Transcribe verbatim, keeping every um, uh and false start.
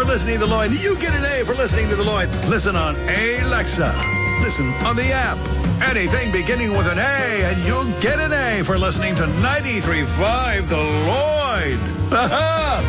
listening to the Lloyd. You get an A for listening to the Lloyd. Listen on Alexa. Listen on the app. Anything beginning with an A, and you'll get an A for listening to ninety-three point five The Lloyd. Ha-ha!